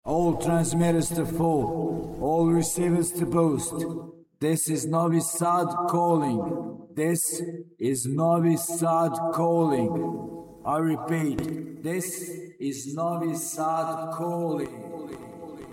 All transmitters to full, all receivers to boost. This is Novi Sad calling. This is Novi Sad calling. I repeat, this is Novi Sad calling.